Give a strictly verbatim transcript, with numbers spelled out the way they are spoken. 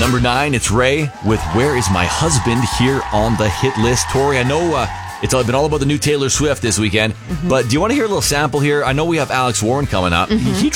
Number nine, it's Ray with Where Is My Husband here on the hit list. Tori, I know uh, it's all been all about the new Taylor Swift this weekend, mm-hmm. but do you want to hear a little sample here? I know we have Alex Warren coming up. Mm-hmm. He